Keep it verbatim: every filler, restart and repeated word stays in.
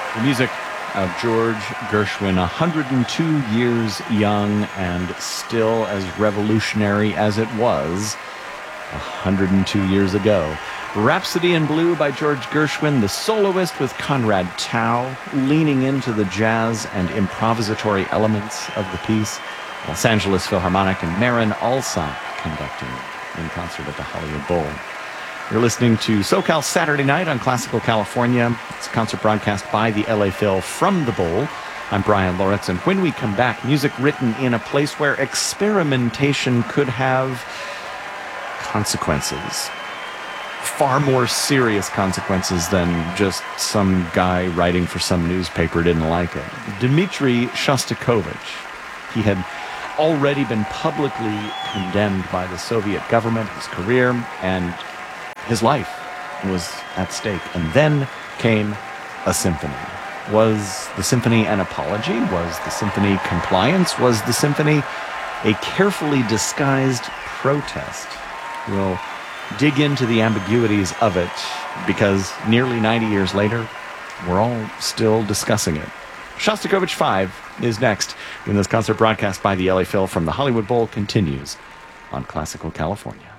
The music of George Gershwin, one hundred two years young and still as revolutionary as it was one hundred two years ago. Rhapsody in Blue by George Gershwin, the soloist with Conrad Tao, leaning into the jazz and improvisatory elements of the piece. Los Angeles Philharmonic and Marin Alsop conducting in concert at the Hollywood Bowl. You're listening to SoCal Saturday Night on Classical California. It's a concert broadcast by the L A Phil from the Bowl. I'm Brian Loritz, and when we come back, music written in a place where experimentation could have consequences. Far more serious consequences than just some guy writing for some newspaper didn't like it. Dmitri Shostakovich. He had already been publicly condemned by the Soviet government, his career, and his life was at stake. And then came a symphony. Was the symphony an apology? Was the symphony compliance? Was the symphony a carefully disguised protest? We'll dig into the ambiguities of it because nearly ninety years later, we're all still discussing it. Shostakovich five is next when this concert broadcast by the L A Phil from the Hollywood Bowl continues on Classical California.